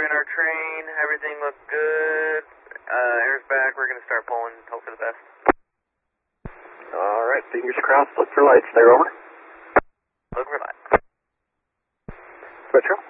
ran our train. Everything looked good. Air's back. We're going to start pulling. Hope for the best. Alright, fingers crossed. Look for lights there, over. Look for lights. Metro.